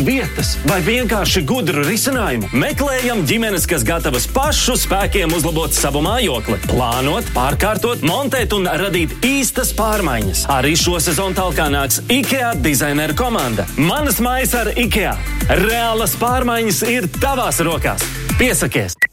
vietas vai vienkārši gudru risinājumu? Meklējam ģimenes, kas gatavas pašu spēkiem uzlabot savu mājokli, plānot, pārkārtot, montēt un radīt īstas pārmaiņas. Arī šo sezonu talkā nāks IKEA dizaineru komanda. Manas mājas ar IKEA. Reālas pārmaiņas ir tavās rokās. Piesakies!